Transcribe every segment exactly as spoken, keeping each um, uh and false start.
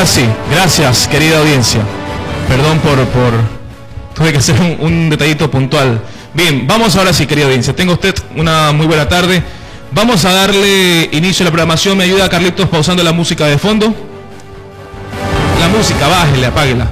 Ahora sí, gracias, querida audiencia. Perdón por... por... tuve que hacer un, un detallito puntual. Bien, vamos ahora sí, querida audiencia. Tenga usted una muy buena tarde. Vamos a darle inicio a la programación. ¿Me ayuda Carlitos pausando la música de fondo? La música, bájele, apáguela.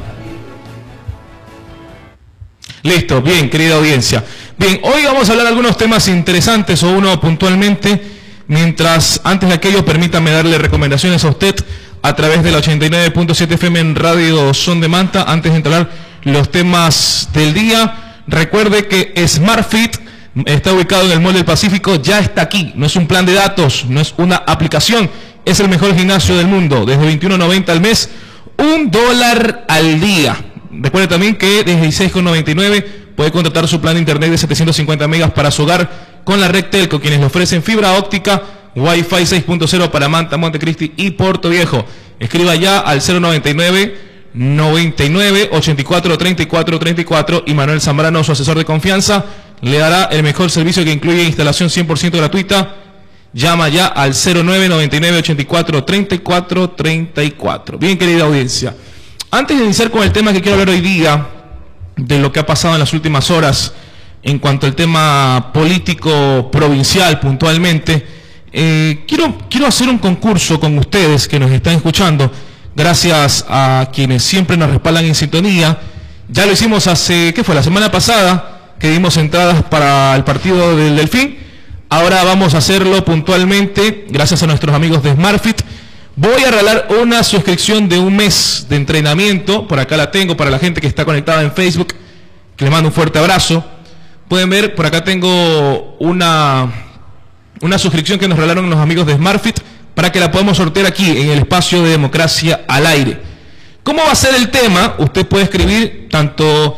Listo, bien, querida audiencia. Bien, hoy vamos a hablar de algunos temas interesantes, o uno puntualmente. Mientras, antes de aquello, permítame darle recomendaciones a usted a través de la ochenta y nueve punto siete F M en Radio Son de Manta. Antes de entrar los temas del día, recuerde que SmartFit está ubicado en el Mall del Pacífico, ya está aquí. No es un plan de datos, no es una aplicación, es el mejor gimnasio del mundo. Desde veintiuno noventa al mes, un dólar al día. Recuerde también que desde dieciséis noventa y nueve puede contratar su plan de internet de setecientos cincuenta megas para su hogar con la red Telco, quienes le ofrecen fibra óptica, Wi-Fi seis punto cero para Manta, Montecristi y Puerto Viejo. Escriba ya al cero noventa y nueve, noventa y nueve, ochenta y cuatro, treinta y cuatro, treinta y cuatro y Manuel Zambrano, su asesor de confianza, le dará el mejor servicio que incluye instalación cien por ciento gratuita. Llama ya al cero nueve, noventa y nueve, ochenta y cuatro, treinta y cuatro, treinta y cuatro. Bien, querida audiencia. Antes de iniciar con el tema que quiero hablar hoy día, de lo que ha pasado en las últimas horas en cuanto al tema político provincial puntualmente, eh, quiero, quiero hacer un concurso con ustedes que nos están escuchando, gracias a quienes siempre nos respaldan en sintonía. Ya lo hicimos hace, ¿qué fue? La semana pasada, que dimos entradas para el partido del Delfín. Ahora vamos a hacerlo puntualmente, gracias a nuestros amigos de SmartFit. Voy a regalar una suscripción de un mes de entrenamiento. Por acá la tengo para la gente que está conectada en Facebook, que les mando un fuerte abrazo. Pueden ver, por acá tengo una, una suscripción que nos regalaron los amigos de SmartFit para que la podamos sortear aquí en el espacio de Democracia al Aire. ¿Cómo va a ser el tema? Usted puede escribir tanto...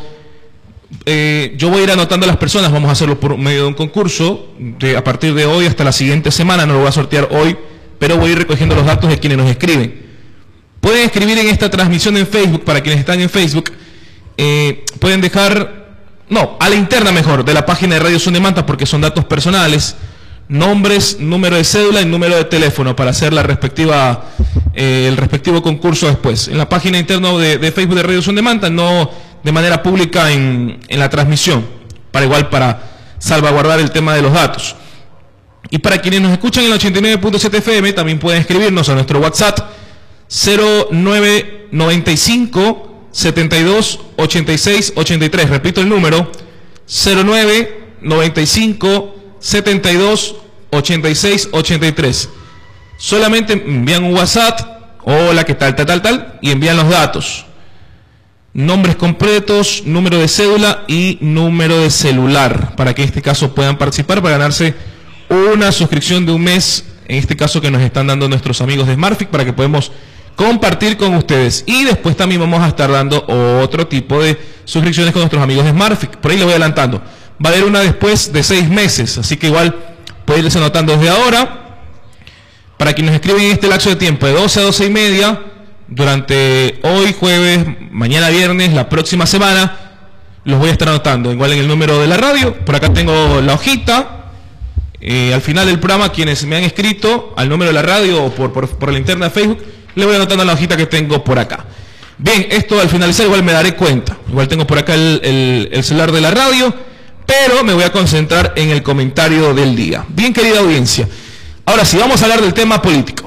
Eh, yo voy a ir anotando a las personas, vamos a hacerlo por medio de un concurso de, a partir de hoy hasta la siguiente semana. No lo voy a sortear hoy, pero voy a ir recogiendo los datos de quienes nos escriben. Pueden escribir en esta transmisión en Facebook, para quienes están en Facebook, eh, pueden dejar, no, a la interna mejor, de la página de Radio Son de Manta, porque son datos personales, nombres, número de cédula y número de teléfono para hacer la respectiva, eh, el respectivo concurso después. En la página interna de, de Facebook de Radio Son de Manta, no de manera pública en, en la transmisión, para igual para salvaguardar el tema de los datos. Y para quienes nos escuchan en el ochenta y nueve punto siete F M, también pueden escribirnos a nuestro WhatsApp cero nueve noventa y cinco, setenta y dos, ochenta y seis, ochenta y tres. Repito el número, cero nueve noventa y cinco, setenta y dos, ochenta y seis, ochenta y tres. Solamente envían un WhatsApp, hola, ¿qué tal, tal, tal, tal? Y envían los datos. Nombres completos, número de cédula y número de celular, para que en este caso puedan participar para ganarse una suscripción de un mes, en este caso que nos están dando nuestros amigos de SmartFit, para que podamos compartir con ustedes. Y después también vamos a estar dando otro tipo de suscripciones con nuestros amigos de SmartFit. Por ahí le voy adelantando. Va a haber una después de seis meses, así que igual pueden irse anotando desde ahora. Para quienes nos escriben en este lapso de tiempo de doce a doce y media, durante hoy jueves, mañana viernes, la próxima semana, los voy a estar anotando. Igual en el número de la radio, por acá tengo la hojita. Eh, al final del programa, quienes me han escrito al número de la radio o por, por, por la interna de Facebook, le voy anotando la hojita que tengo por acá. Bien, esto al finalizar igual me daré cuenta. Igual tengo por acá el, el, el celular de la radio, pero me voy a concentrar en el comentario del día. Bien, querida audiencia. Ahora sí, vamos a hablar del tema político.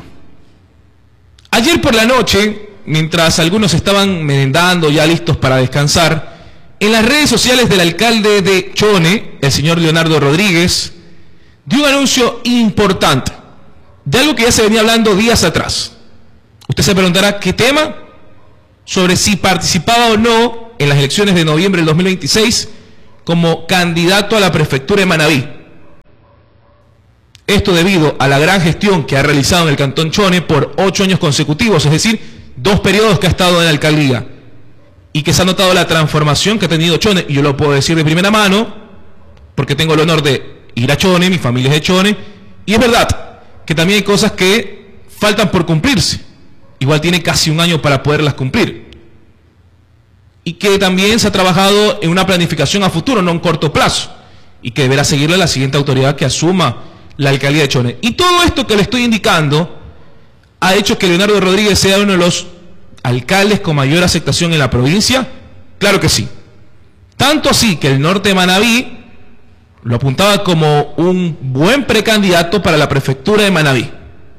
Ayer por la noche, mientras algunos estaban merendando, ya listos para descansar, en las redes sociales del alcalde de Chone, el señor Leonardo Rodríguez, dio un anuncio importante de algo que ya se venía hablando días atrás. Usted se preguntará, ¿qué tema? Sobre si participaba o no en las elecciones de noviembre del dos mil veintiséis como candidato a la prefectura de Manabí. Esto debido a la gran gestión que ha realizado en el Cantón Chone por ocho años consecutivos, es decir, dos periodos que ha estado en la alcaldía, y que se ha notado la transformación que ha tenido Chone, y yo lo puedo decir de primera mano, porque tengo el honor de ir a Chone, mi familia es de Chone, y es verdad que también hay cosas que faltan por cumplirse. Igual tiene casi un año para poderlas cumplir. Y que también se ha trabajado en una planificación a futuro, no a un corto plazo, y que deberá seguirle la siguiente autoridad que asuma la alcaldía de Chone. Y todo esto que le estoy indicando ha hecho que Leonardo Rodríguez sea uno de los alcaldes con mayor aceptación en la provincia? Claro que sí. Tanto así que el norte de Manabí lo apuntaba como un buen precandidato para la prefectura de Manabí.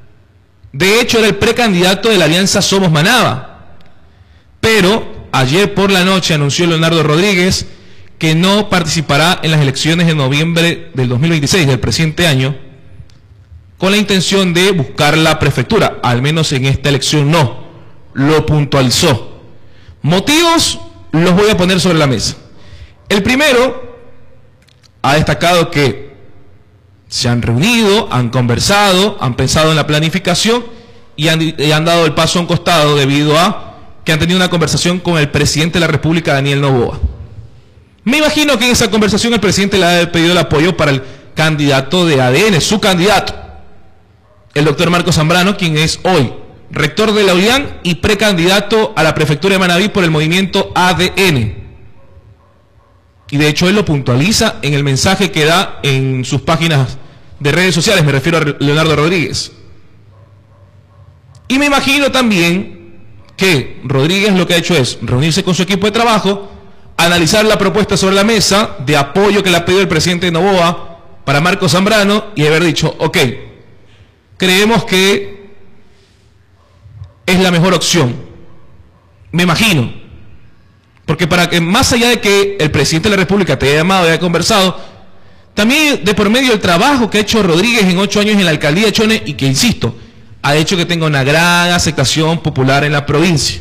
De hecho, era el precandidato de la alianza Somos Manaba. Pero ayer por la noche anunció Leonardo Rodríguez que no participará en las elecciones de noviembre del dos mil veintiséis, del presente año, con la intención de buscar la prefectura. Al menos en esta elección no. Lo puntualizó. Motivos los voy a poner sobre la mesa. El primero, ha destacado que se han reunido, han conversado, han pensado en la planificación y han, y han dado el paso a un costado debido a que han tenido una conversación con el presidente de la República, Daniel Noboa. Me imagino que en esa conversación el presidente le ha pedido el apoyo para el candidato de A D N, su candidato, el doctor Marcos Zambrano, quien es hoy rector de la U L I A N y precandidato a la prefectura de Manabí por el movimiento A D N. Y de hecho él lo puntualiza en el mensaje que da en sus páginas de redes sociales, me refiero a Leonardo Rodríguez. Y me imagino también que Rodríguez lo que ha hecho es reunirse con su equipo de trabajo, analizar la propuesta sobre la mesa de apoyo que le ha pedido el presidente Noboa para Marcos Zambrano y haber dicho, ok, creemos que es la mejor opción. Me imagino. Porque para que, más allá de que el presidente de la República te haya llamado y haya conversado, también de por medio del trabajo que ha hecho Rodríguez en ocho años en la alcaldía de Chone y que, insisto, ha hecho que tenga una gran aceptación popular en la provincia.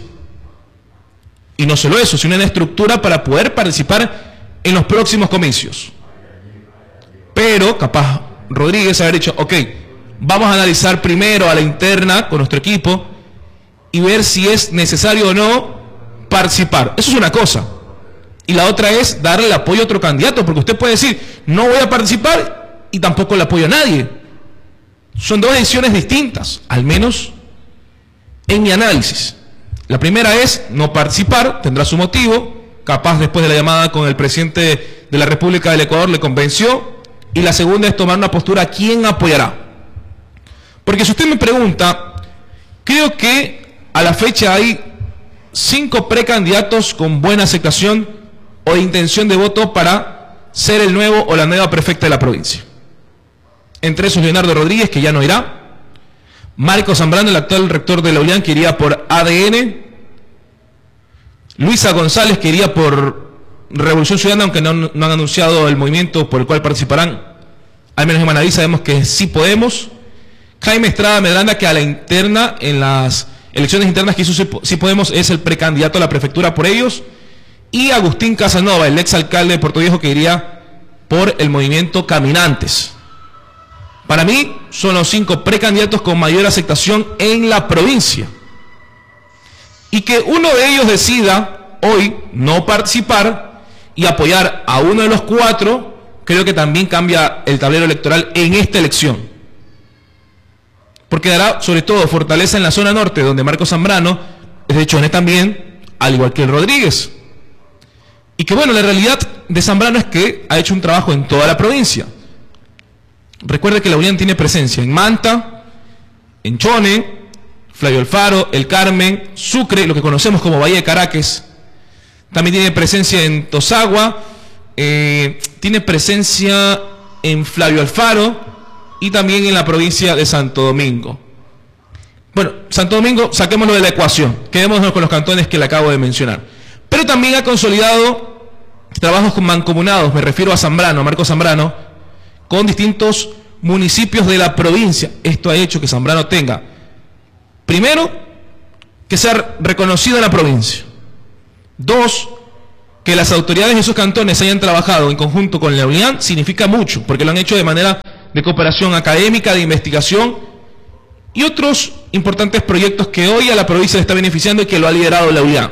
Y no solo eso, sino una estructura para poder participar en los próximos comicios. Pero capaz Rodríguez haber dicho, ok, vamos a analizar primero a la interna con nuestro equipo y ver si es necesario o no participar. Eso es una cosa. Y la otra es darle el apoyo a otro candidato, porque usted puede decir, no voy a participar y tampoco le apoyo a nadie. Son dos decisiones distintas, al menos en mi análisis. La primera es no participar, tendrá su motivo, capaz después de la llamada con el presidente de la República del Ecuador le convenció, y la segunda es tomar una postura a quién apoyará. Porque si usted me pregunta, creo que a la fecha hay cinco precandidatos con buena aceptación o intención de voto para ser el nuevo o la nueva prefecta de la provincia. Entre esos Leonardo Rodríguez, que ya no irá, Marcos Zambrano, el actual rector de la U L I A N, que iría por A D N, Luisa González, que iría por Revolución Ciudadana, aunque no, no han anunciado el movimiento por el cual participarán, al menos en Manabí sabemos que sí podemos, Jaime Estrada Medranda, que a la interna, en las elecciones internas que hizo Sí Podemos, es el precandidato a la prefectura por ellos, y Agustín Casanova, el exalcalde de Puerto Viejo, que iría por el movimiento Caminantes. Para mí son los cinco precandidatos con mayor aceptación en la provincia. Y que uno de ellos decida hoy no participar y apoyar a uno de los cuatro, creo que también cambia el tablero electoral en esta elección. Porque dará sobre todo fortaleza en la zona norte, donde Marcos Zambrano es de Chone también, al igual que el Rodríguez. Y que bueno, la realidad de Zambrano es que ha hecho un trabajo en toda la provincia. Recuerde que la U L I A N tiene presencia en Manta, en Chone, Flavio Alfaro, El Carmen, Sucre, lo que conocemos como Bahía de Caracas. También tiene presencia en Tosagua, eh, tiene presencia en Flavio Alfaro y también en la provincia de Santo Domingo. Bueno, Santo Domingo, saquémoslo de la ecuación, quedémonos con los cantones que le acabo de mencionar. Pero también ha consolidado trabajos mancomunados, me refiero a Zambrano, a Marcos Zambrano, con distintos municipios de la provincia. Esto ha hecho que Zambrano tenga, primero, que ser reconocido en la provincia. Dos, que las autoridades de esos cantones hayan trabajado en conjunto con la U L I A N significa mucho, porque lo han hecho de manera de cooperación académica, de investigación y otros importantes proyectos que hoy a la provincia le está beneficiando y que lo ha liderado la U L I A N.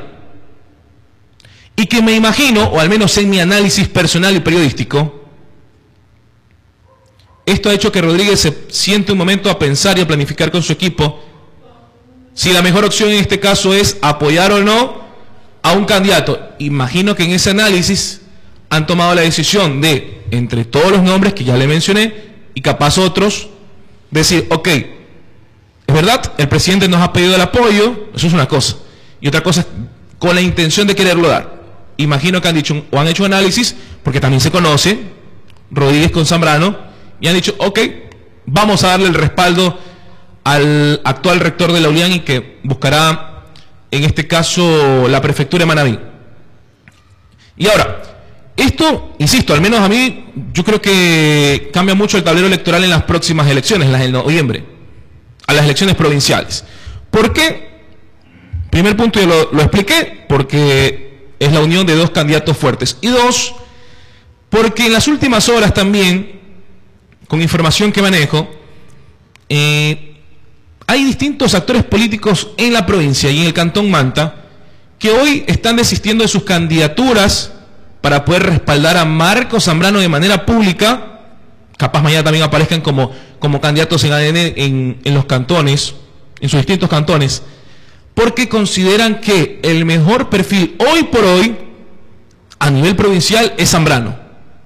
Y que me imagino, o al menos en mi análisis personal y periodístico, esto ha hecho que Rodríguez se siente un momento a pensar y a planificar con su equipo si la mejor opción en este caso es apoyar o no a un candidato. Imagino que en ese análisis han tomado la decisión de, entre todos los nombres que ya le mencioné, y capaz otros, decir, ok, es verdad, el presidente nos ha pedido el apoyo, eso es una cosa, y otra cosa es con la intención de quererlo dar. Imagino que han dicho o han hecho análisis, porque también se conoce, Rodríguez con Zambrano, y han dicho, ok, vamos a darle el respaldo al actual rector de la U L I A N y que buscará, en este caso, la prefectura de Manabí. Y ahora, esto, insisto, al menos a mí, yo creo que cambia mucho el tablero electoral en las próximas elecciones, las de noviembre, a las elecciones provinciales. ¿Por qué? Primer punto, yo lo, lo expliqué, porque es la unión de dos candidatos fuertes. Y dos, porque en las últimas horas también, con información que manejo, eh, hay distintos actores políticos en la provincia y en el Cantón Manta que hoy están desistiendo de sus candidaturas para poder respaldar a Marcos Zambrano de manera pública. Capaz mañana también aparezcan como, como candidatos en A D N en, en los cantones, en sus distintos cantones, porque consideran que el mejor perfil hoy por hoy a nivel provincial es Zambrano.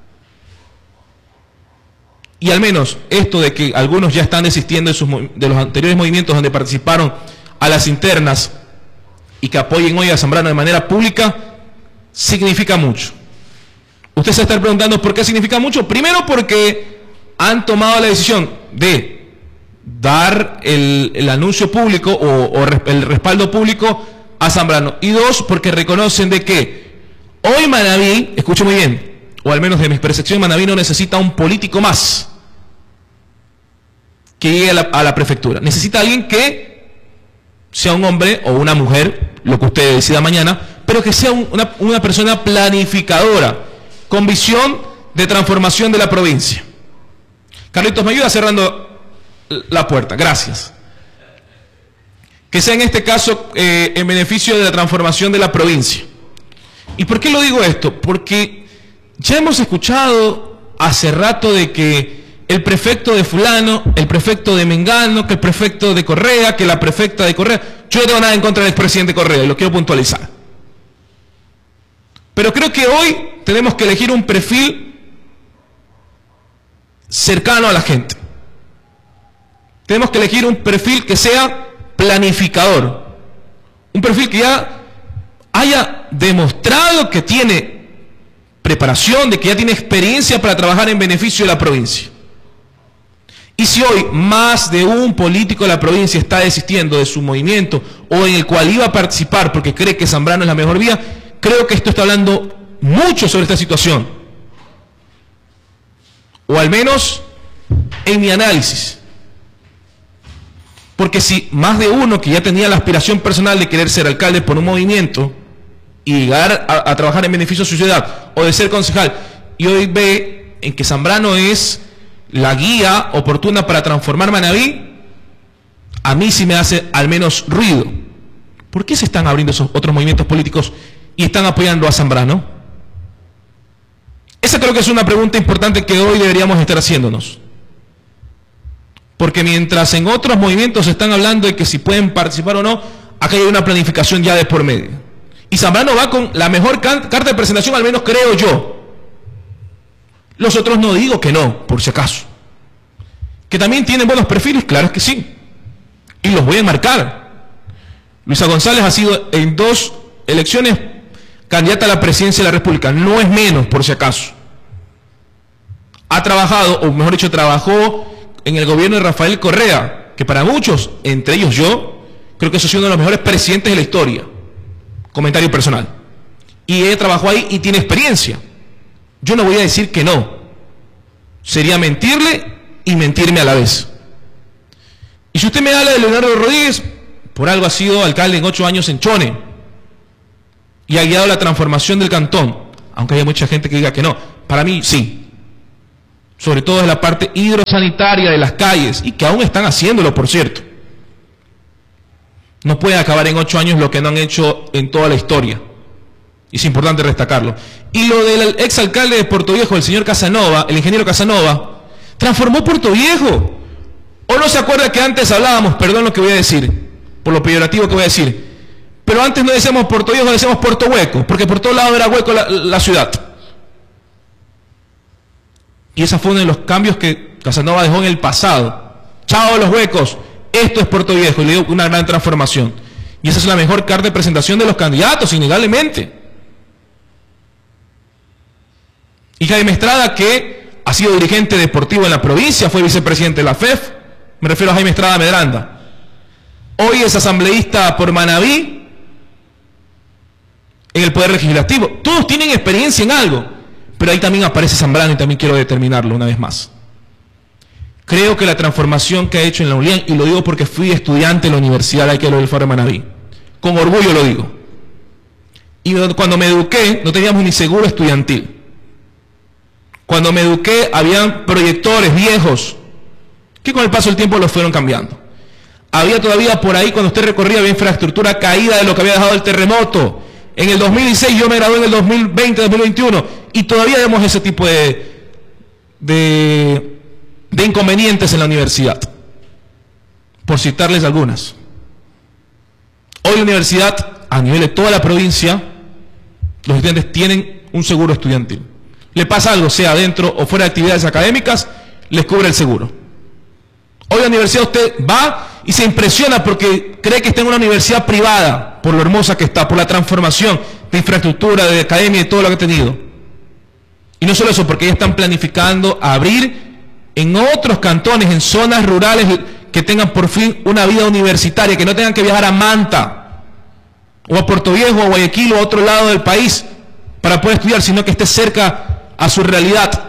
Y al menos esto de que algunos ya están desistiendo de, sus, de los anteriores movimientos donde participaron a las internas y que apoyen hoy a Zambrano de manera pública, significa mucho. Usted se está preguntando por qué significa mucho. Primero porque han tomado la decisión de dar el, el anuncio público o, o el respaldo público a Zambrano. Y dos, porque reconocen de que hoy Manabí, escuche muy bien, o al menos de mi percepción, Manabí no necesita un político más que llegue a la, a la prefectura. Necesita alguien que sea un hombre o una mujer, lo que usted decida mañana, pero que sea un, una, una persona planificadora, con visión de transformación de la provincia. Carlitos, me ayuda cerrando la puerta. Gracias. Que sea en este caso eh, en beneficio de la transformación de la provincia. ¿Y por qué lo digo esto? Porque ya hemos escuchado hace rato de que el prefecto de fulano, el prefecto de Mengano, que el prefecto de Correa, que la prefecta de Correa. Yo no tengo nada en contra del expresidente Correa y lo quiero puntualizar. Pero creo que hoy tenemos que elegir un perfil cercano a la gente. Tenemos que elegir un perfil que sea planificador. Un perfil que ya haya demostrado que tiene preparación, de que ya tiene experiencia para trabajar en beneficio de la provincia. Y si hoy más de un político de la provincia está desistiendo de su movimiento o en el cual iba a participar porque cree que Zambrano es la mejor vía, creo que esto está hablando mucho sobre esta situación. O al menos en mi análisis. Porque si más de uno que ya tenía la aspiración personal de querer ser alcalde por un movimiento y llegar a, a trabajar en beneficio de su ciudad o de ser concejal, y hoy ve en que Zambrano es la guía oportuna para transformar Manabí, a mí sí me hace al menos ruido. ¿Por qué se están abriendo esos otros movimientos políticos y están apoyando a Zambrano? Esa creo que es una pregunta importante que hoy deberíamos estar haciéndonos. Porque mientras en otros movimientos están hablando de que si pueden participar o no, acá hay una planificación ya de por medio. Y Zambrano va con la mejor carta de presentación, al menos creo yo. Los otros no digo que no, por si acaso. Que también tienen buenos perfiles, claro que sí. Y los voy a enmarcar. Luisa González ha sido en dos elecciones candidata a la presidencia de la República. No es menos, por si acaso. Ha trabajado, o mejor dicho, trabajó en el gobierno de Rafael Correa, que para muchos, entre ellos yo, creo que eso ha sido uno de los mejores presidentes de la historia. Comentario personal. Y ella trabajó ahí y tiene experiencia. Yo no voy a decir que no. Sería mentirle y mentirme a la vez. Y si usted me habla de Leonardo Rodríguez, por algo ha sido alcalde en ocho años en Chone y ha guiado la transformación del cantón, aunque haya mucha gente que diga que no. Para mí sí. Sobre todo en la parte hidrosanitaria de las calles, y que aún están haciéndolo, por cierto. No puede acabar en ocho años lo que no han hecho en toda la historia. Y es importante destacarlo. Y lo del exalcalde de Puerto Viejo, el señor Casanova, el ingeniero Casanova, transformó Puerto Viejo. ¿O no se acuerda que antes hablábamos, perdón lo que voy a decir, por lo peyorativo que voy a decir, pero antes no decíamos Puerto Viejo, decíamos Puerto Hueco, porque por todos lados era hueco la, la ciudad. Y ese fue uno de los cambios que Casanova dejó en el pasado. Chao los huecos, esto es Puerto Viejo, y le dio una gran transformación. Y esa es la mejor carta de presentación de los candidatos, innegablemente. Y Jaime Estrada, que ha sido dirigente deportivo en la provincia, fue vicepresidente de la F E F, me refiero a Jaime Estrada Medranda. Hoy es asambleísta por Manabí, en el Poder Legislativo. Todos tienen experiencia en algo, pero ahí también aparece Zambrano y también quiero determinarlo una vez más. Creo que la transformación que ha hecho en la U L I A N, y lo digo porque fui estudiante en la Universidad de del Faro de Manabí, con orgullo lo digo, y cuando me eduqué no teníamos ni seguro estudiantil. Cuando me eduqué habían proyectores viejos que con el paso del tiempo los fueron cambiando. Había todavía por ahí, cuando usted recorría, había infraestructura caída de lo que había dejado el terremoto. En el dos mil dieciséis, yo me gradué en el dos mil veinte, dos mil veintiuno, y todavía vemos ese tipo de, de, de inconvenientes en la universidad, por citarles algunas. Hoy la universidad, a nivel de toda la provincia, los estudiantes tienen un seguro estudiantil. Le pasa algo, sea dentro o fuera de actividades académicas, les cubre el seguro. Hoy a la universidad usted va y se impresiona porque cree que está en una universidad privada, por lo hermosa que está, por la transformación de infraestructura, de academia y todo lo que ha tenido. Y no solo eso, porque ya están planificando abrir en otros cantones, en zonas rurales, que tengan por fin una vida universitaria, que no tengan que viajar a Manta, o a Puerto Viejo, o a Guayaquil, o a otro lado del país, para poder estudiar, sino que esté cerca a su realidad.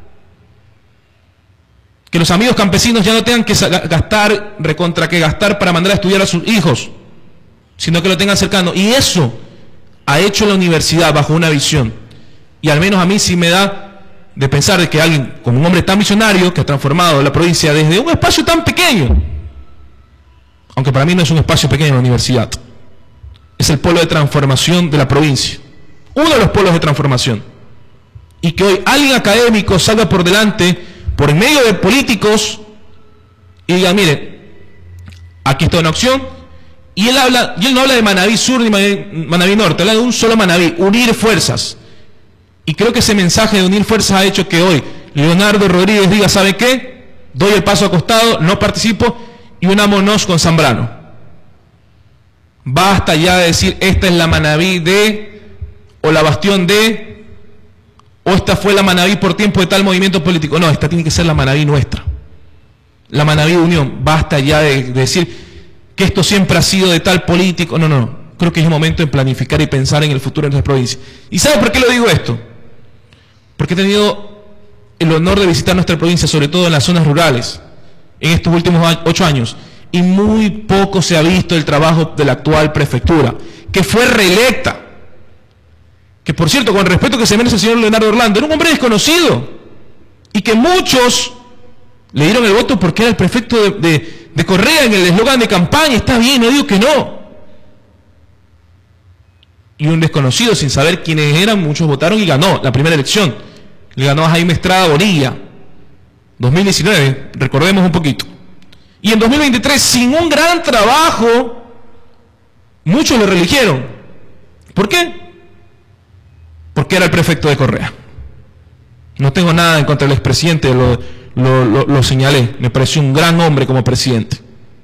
Que los amigos campesinos ya no tengan que gastar, recontra que gastar para mandar a estudiar a sus hijos, sino que lo tengan cercano. Y eso ha hecho la universidad bajo una visión. Y al menos a mí sí me da de pensar de que alguien, como un hombre tan visionario, que ha transformado la provincia desde un espacio tan pequeño, aunque para mí no es un espacio pequeño la universidad, es el polo de transformación de la provincia, uno de los polos de transformación. Y que hoy alguien académico salga por delante, por en medio de políticos, y diga, mire, aquí está una opción, y él habla, y él no habla de Manabí Sur ni Manabí Norte, habla de un solo Manabí, unir fuerzas. Y creo que ese mensaje de unir fuerzas ha hecho que hoy Leonardo Rodríguez diga, ¿sabe qué? Doy el paso acostado, no participo, y unámonos con Zambrano. Basta ya de decir, esta es la Manabí de, o la Bastión de, o esta fue la Manabí por tiempo de tal movimiento político. No, esta tiene que ser la Manabí nuestra, la Manabí de unión. Basta ya de, de decir que esto siempre ha sido de tal político. No, no, no. Creo que es el momento de planificar y pensar en el futuro de nuestra provincia. ¿Y sabe por qué lo digo esto? Porque he tenido el honor de visitar nuestra provincia, sobre todo en las zonas rurales, en estos últimos ocho años, y muy poco se ha visto el trabajo de la actual prefectura, que fue reelecta. Que por cierto, con el respeto que se merece el señor Leonardo Orlando, era un hombre desconocido, y que muchos le dieron el voto porque era el prefecto de, de, de Correa en el eslogan de campaña. Está bien, no digo que no. Y un desconocido, sin saber quiénes eran, muchos votaron y ganó la primera elección. Le ganó a Jaime Estrada Bonilla, dos mil diecinueve, recordemos un poquito. Y en dos mil veintitrés, sin un gran trabajo, muchos lo reeligieron. ¿Por qué? Porque era el prefecto de Correa. No tengo nada en contra del expresidente, lo, lo, lo, lo señalé, me pareció un gran hombre como presidente.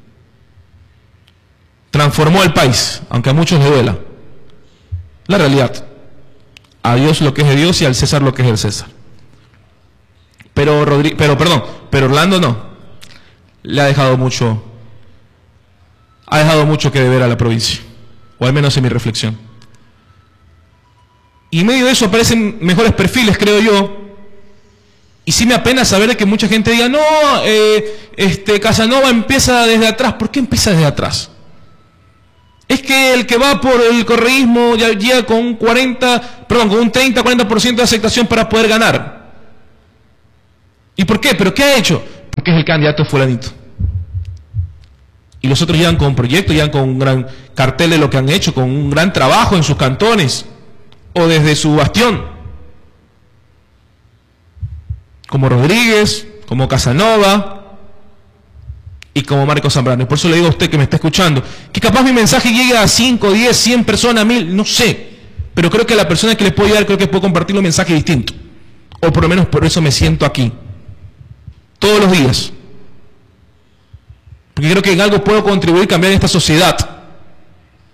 Transformó el país, aunque a muchos le duela. La realidad, a Dios lo que es de Dios y al César lo que es del César. Pero, Rodri pero perdón, pero Orlando no, le ha dejado mucho, ha dejado mucho que deber a la provincia, o al menos en mi reflexión. Y en medio de eso aparecen mejores perfiles, creo yo. Y sí me apena saber que mucha gente diga, no, eh, este Casanova empieza desde atrás. ¿Por qué empieza desde atrás? Es que el que va por el correísmo ya llega con un cuarenta, perdón, con un treinta, cuarenta por ciento de aceptación para poder ganar. ¿Y por qué? ¿Pero qué ha hecho? Porque es el candidato fulanito. Y los otros llegan con un proyecto, llegan con un gran cartel de lo que han hecho, con un gran trabajo en sus cantones, o desde su bastión, como Rodríguez, como Casanova y como Marcos Zambrano. Y por eso le digo a usted que me está escuchando, que capaz mi mensaje llegue a cinco, diez, cien personas, mil, no sé, pero creo que a la persona que le puedo llegar, creo que puedo compartir un mensaje distinto, o por lo menos por eso me siento aquí todos los días, porque creo que en algo puedo contribuir a cambiar esta sociedad.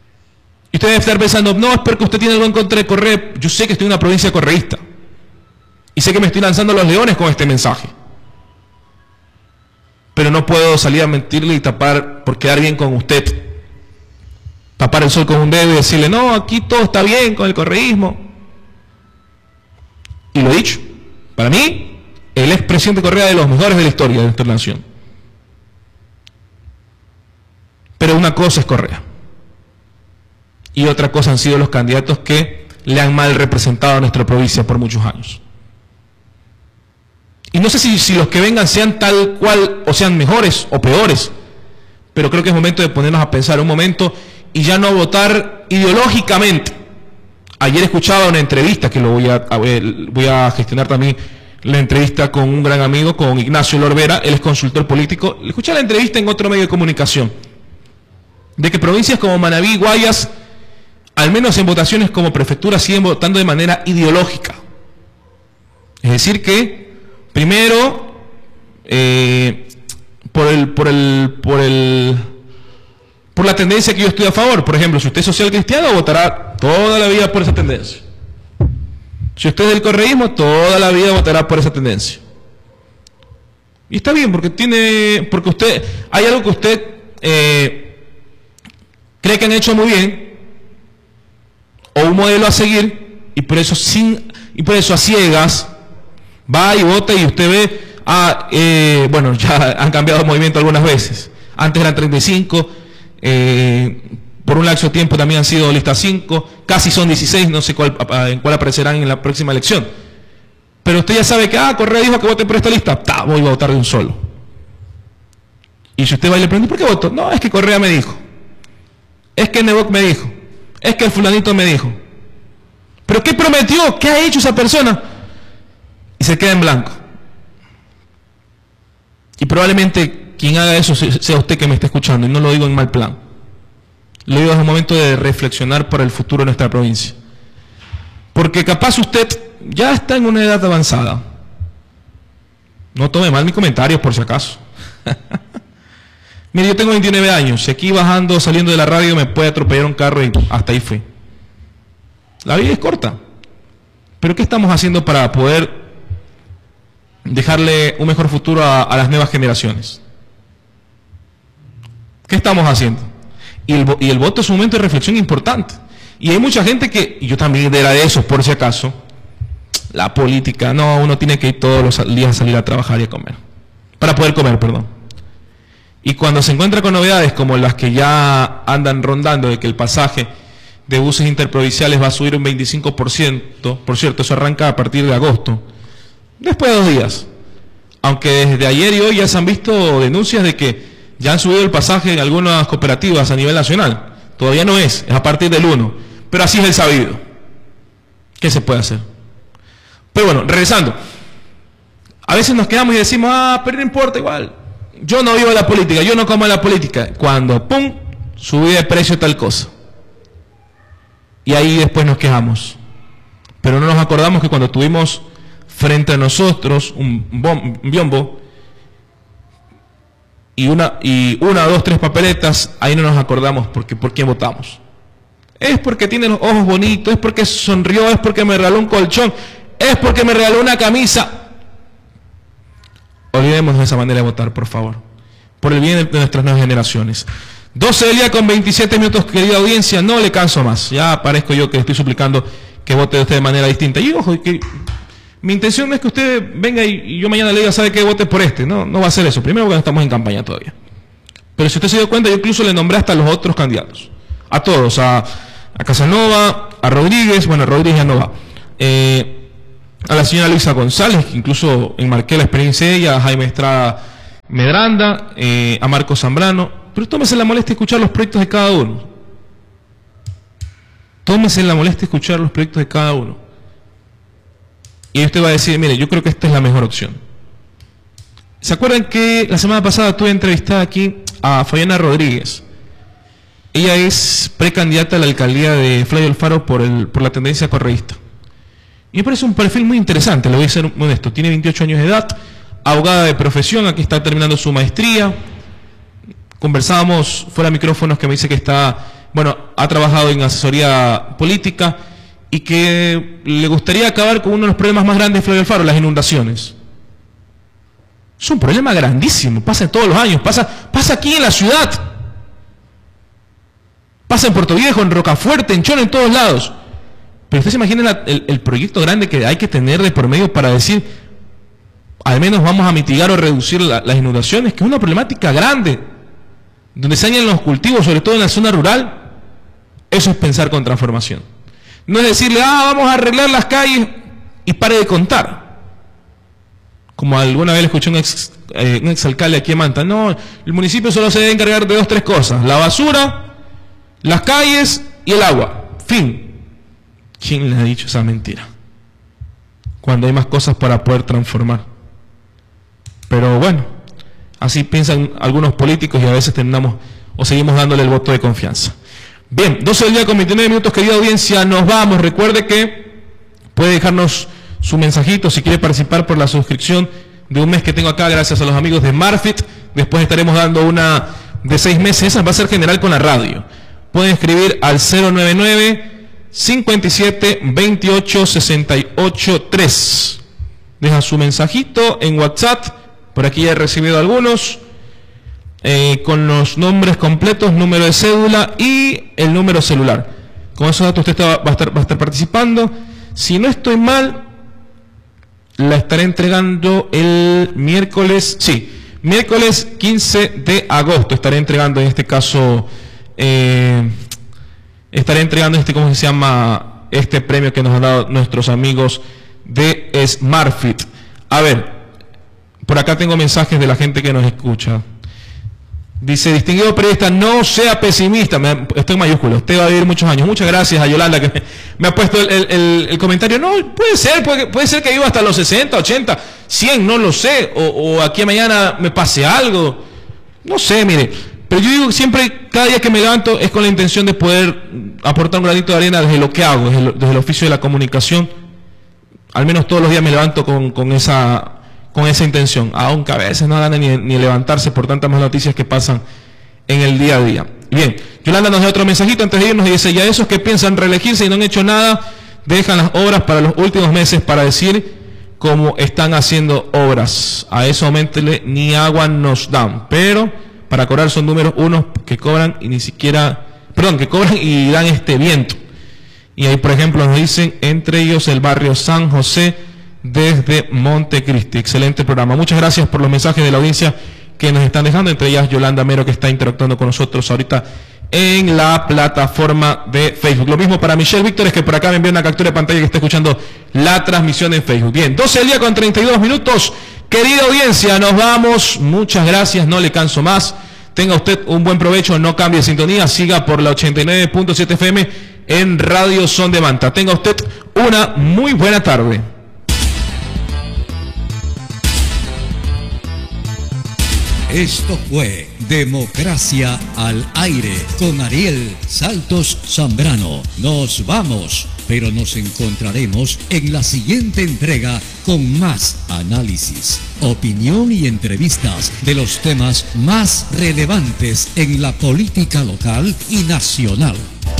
Y usted debe estar pensando, no, es porque usted tiene algo en contra de Correa. Yo sé que estoy en una provincia correísta. Y sé que me estoy lanzando a los leones con este mensaje. Pero no puedo salir a mentirle y tapar, por quedar bien con usted, tapar el sol con un dedo y decirle, no, aquí todo está bien con el correísmo. Y lo he dicho, para mí, el expresidente Correa es de los mejores de la historia de nuestra nación. Pero una cosa es Correa. Y otra cosa han sido los candidatos que le han mal representado a nuestra provincia por muchos años. Y no sé si, si los que vengan sean tal cual, o sean mejores o peores, pero creo que es momento de ponernos a pensar un momento y ya no votar ideológicamente. Ayer escuchaba una entrevista, que lo voy a, a voy a gestionar también, la entrevista con un gran amigo, con Ignacio Lorbera, él es consultor político. Le escuché la entrevista en otro medio de comunicación, de que provincias como Manabí y Guayas, al menos en votaciones como prefectura, siguen votando de manera ideológica. Es decir que, primero, eh, por el, por el, por el, por la tendencia que yo estoy a favor. Por ejemplo, si usted es social cristiano, votará toda la vida por esa tendencia. Si usted es del correísmo, toda la vida votará por esa tendencia. Y está bien, porque tiene, porque usted, hay algo que usted eh, cree que han hecho muy bien, o un modelo a seguir, y por eso sin, y por eso a ciegas va y vota, y usted ve, ah, eh, bueno, ya han cambiado de movimiento algunas veces. Antes eran treinta y cinco, eh, por un lapso de tiempo también han sido lista cinco, casi son dieciséis, no sé cuál, en cuál aparecerán en la próxima elección. Pero usted ya sabe que, ah, Correa dijo que vote por esta lista, ta, voy a votar de un solo. Y si usted va y le pregunta, ¿por qué voto? No, es que Correa me dijo, es que Nebot me dijo, es que el fulanito me dijo. ¿Pero qué prometió? ¿Qué ha hecho esa persona? Y se queda en blanco. Y probablemente quien haga eso sea usted que me está escuchando, y no lo digo en mal plan. Lo digo desde un momento de reflexionar para el futuro de nuestra provincia. Porque capaz usted ya está en una edad avanzada. No tome mal mi comentario por si acaso. Mire, yo tengo veintinueve años, y aquí bajando, saliendo de la radio me puede atropellar un carro y hasta ahí fui. La vida es corta. Pero ¿qué estamos haciendo para poder dejarle un mejor futuro a, a las nuevas generaciones? ¿Qué estamos haciendo? Y el, y el voto es un momento de reflexión importante. Y hay mucha gente que, y yo también era de esos por si acaso, la política, no, uno tiene que ir todos los días a salir a trabajar y a comer. Para poder comer, perdón. Y cuando se encuentra con novedades como las que ya andan rondando, de que el pasaje de buses interprovinciales va a subir un veinticinco por ciento, por cierto, eso arranca a partir de agosto, después de dos días. Aunque desde ayer y hoy ya se han visto denuncias de que ya han subido el pasaje en algunas cooperativas a nivel nacional. Todavía no es, es a partir del uno. Pero así es el sabido. ¿Qué se puede hacer? Pero bueno, regresando. A veces nos quedamos y decimos, ah, pero no importa, igual. Yo no vivo de la política, yo no como de la política. Cuando, pum, subí de precio tal cosa. Y ahí después nos quejamos. Pero no nos acordamos que cuando tuvimos frente a nosotros un, bom, un biombo, y una, y una, dos, tres papeletas, ahí no nos acordamos porque, por quién votamos. Es porque tiene los ojos bonitos, es porque sonrió, es porque me regaló un colchón, es porque me regaló una camisa. Olvidemos de esa manera de votar, por favor, por el bien de nuestras nuevas generaciones. doce del día con veintisiete minutos, querida audiencia, no le canso más. Ya parezco yo que estoy suplicando que vote usted de manera distinta. Y ojo, que mi intención no es que usted venga y, y yo mañana le diga, ¿sabe qué? Vote por este. No, no va a ser eso. Primero porque no estamos en campaña todavía. Pero si usted se dio cuenta, yo incluso le nombré hasta a los otros candidatos. A todos, a, a Casanova, a Rodríguez, bueno, Rodríguez ya no va. Eh, a la señora Luisa González, que incluso enmarqué la experiencia de ella, a Jaime Estrada Medranda, eh, a Marco Zambrano. Pero tómese la molestia de escuchar los proyectos de cada uno. Tómese la molestia de escuchar los proyectos de cada uno. Y usted va a decir, mire, yo creo que esta es la mejor opción. ¿Se acuerdan que la semana pasada tuve entrevistada aquí a Fabiana Rodríguez? Ella es precandidata a la alcaldía de Flavio Alfaro por, el, por la tendencia correísta. Y me parece un perfil muy interesante, le voy a ser honesto. Tiene veintiocho años de edad, abogada de profesión, aquí está terminando su maestría. Conversábamos fuera de micrófonos que me dice que está bueno, ha trabajado en asesoría política y que le gustaría acabar con uno de los problemas más grandes de Florencio Alfaro, las inundaciones. Es un problema grandísimo, pasa todos los años, pasa, pasa aquí en la ciudad, pasa en Puerto Viejo, en Rocafuerte, en Cholo, en todos lados. Pero usted se imagina la, el, el proyecto grande que hay que tener de por medio para decir, al menos vamos a mitigar o reducir la, las inundaciones, que es una problemática grande, donde se dañan los cultivos, sobre todo en la zona rural. Eso es pensar con transformación. No es decirle, ah, vamos a arreglar las calles y pare de contar. Como alguna vez le escuché un ex, eh, un exalcalde aquí en Manta. No, el municipio solo se debe encargar de dos, tres cosas. La basura, las calles y el agua. Fin. ¿Quién le ha dicho esa mentira? Cuando hay más cosas para poder transformar. Pero bueno, así piensan algunos políticos y a veces terminamos o seguimos dándole el voto de confianza. Bien, doce del día con veintinueve minutos, querida audiencia, nos vamos. Recuerde que puede dejarnos su mensajito si quiere participar por la suscripción de un mes que tengo acá gracias a los amigos de Marfit. Después estaremos dando una de seis meses, esa va a ser general con la radio. Pueden escribir al cero nueve nueve, cinco siete, veintiocho, sesenta y ocho, tres. Deja su mensajito en WhatsApp, por aquí ya he recibido algunos, eh, con los nombres completos, número de cédula y el número celular. Con esos datos usted va a estar, va a estar participando. Si no estoy mal, la estaré entregando el miércoles, sí, miércoles quince de agosto estaré entregando en este caso, eh, estaré entregando este, ¿cómo se llama? Este premio que nos han dado nuestros amigos de Smartfit. A ver, por acá tengo mensajes de la gente que nos escucha. Dice, distinguido periodista, no sea pesimista. Me, estoy en mayúsculo, usted va a vivir muchos años. Muchas gracias a Yolanda que me, me ha puesto el, el, el comentario. No, puede ser, puede, puede ser que viva hasta los sesenta, ochenta, cien, no lo sé. O, o aquí a mañana me pase algo. No sé, mire. Pero yo digo siempre, cada día que me levanto es con la intención de poder aportar un granito de arena desde lo que hago, desde, lo, desde el oficio de la comunicación. Al menos todos los días me levanto con, con esa... con esa intención, aunque a veces no dan ni, ni levantarse por tantas más noticias que pasan en el día a día. Bien, Yolanda nos da otro mensajito antes de irnos y dice, ya esos que piensan reelegirse y no han hecho nada, dejan las obras para los últimos meses para decir cómo están haciendo obras. A eso aumentele, ni agua nos dan, pero para cobrar son números unos que cobran y ni siquiera, perdón, que cobran y dan este viento. Y ahí, por ejemplo, nos dicen, entre ellos el barrio San José, desde Montecristi. Excelente programa. Muchas gracias por los mensajes de la audiencia que nos están dejando, entre ellas Yolanda Mero, que está interactuando con nosotros ahorita en la plataforma de Facebook. Lo mismo para Michelle Víctor, es que por acá me envía una captura de pantalla que está escuchando la transmisión en Facebook. Bien, doce del día con treinta y dos minutos. Querida audiencia, nos vamos. Muchas gracias, no le canso más. Tenga usted un buen provecho, no cambie de sintonía, siga por la ochenta y nueve punto siete F M en Radio Son de Manta. Tenga usted una muy buena tarde. Esto fue Democracia al Aire con Ariel Saltos Zambrano. Nos vamos, pero nos encontraremos en la siguiente entrega con más análisis, opinión y entrevistas de los temas más relevantes en la política local y nacional.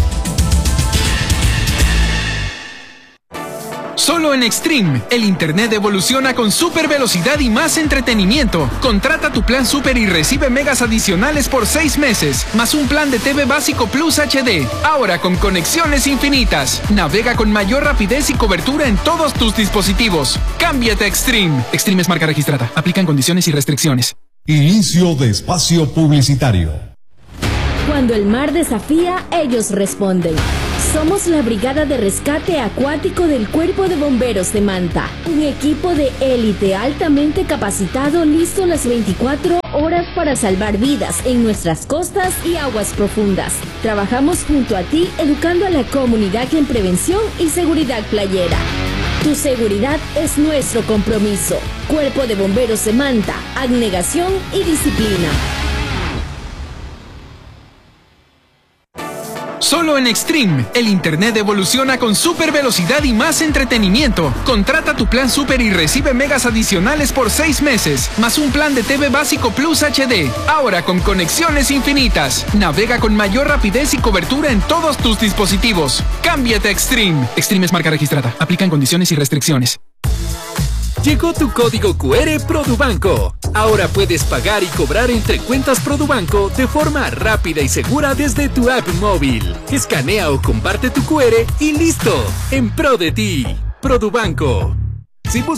Solo en Extreme, el internet evoluciona con super velocidad y más entretenimiento. Contrata tu plan super y recibe megas adicionales por seis meses, más un plan de T V básico Plus H D. Ahora con conexiones infinitas. Navega con mayor rapidez y cobertura en todos tus dispositivos. Cámbiate a Extreme. Extreme es marca registrada. Aplican condiciones y restricciones. Inicio de espacio publicitario. Cuando el mar desafía, ellos responden. Somos la Brigada de Rescate Acuático del Cuerpo de Bomberos de Manta. Un equipo de élite altamente capacitado, listo las veinticuatro horas para salvar vidas en nuestras costas y aguas profundas. Trabajamos junto a ti, educando a la comunidad en prevención y seguridad playera. Tu seguridad es nuestro compromiso. Cuerpo de Bomberos de Manta, abnegación y disciplina. Solo en Extreme, el internet evoluciona con super velocidad y más entretenimiento. Contrata tu plan super y recibe megas adicionales por seis meses, más un plan de T V básico Plus H D. Ahora con conexiones infinitas. Navega con mayor rapidez y cobertura en todos tus dispositivos. Cámbiate a Extreme. Extreme es marca registrada. Aplican condiciones y restricciones. Llegó tu código Q R Produbanco. Ahora puedes pagar y cobrar entre cuentas Produbanco de forma rápida y segura desde tu app móvil. Escanea o comparte tu Q R y listo. En pro de ti. Produbanco. Si